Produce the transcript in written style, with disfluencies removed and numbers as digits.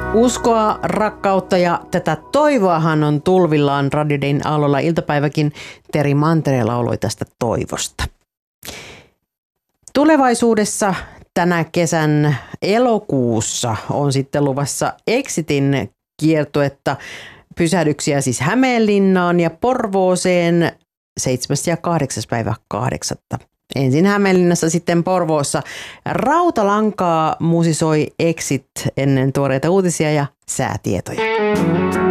Uskoa, rakkautta ja tätä toivoahan on tulvillaan Radio Dayn aallolla iltapäiväkin. Teri Mantere lauloi tästä toivosta. Tulevaisuudessa tänä kesän elokuussa on sitten luvassa Exitin kiertuetta. Pysähdyksiä siis Hämeenlinnaan ja Porvooseen 7. ja 8. päivä 8. Ensin Hämeenlinnassa, sitten Porvoossa. Rautalankaa musisoi Exit ennen tuoreita uutisia ja säätietoja.